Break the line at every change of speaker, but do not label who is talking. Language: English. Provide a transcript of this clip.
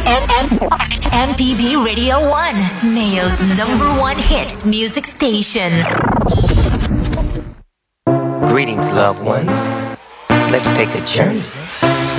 MPB Radio 1, Mayo's #1 hit music station.
Greetings, loved ones. Let's take a journey